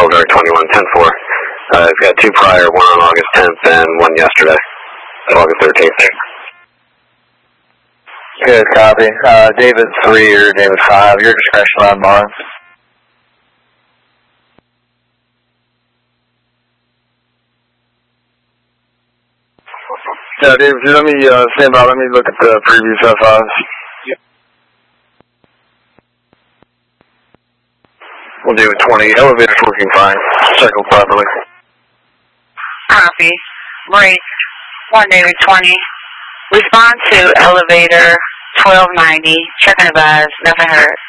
Elder 21-10-4. I've got 2 prior, one on August 10th and one yesterday, August 13th. Good, copy. David 3 or David 5, your discretion on Barnes. Yeah, Dave, let me stand by. Let me look at the previous F5s. Yep. We'll do it 20. Elevator's working fine. Cycle properly. Copy. Break 1 David 20. Respond to elevator 1290. Check and advise. Nothing heard.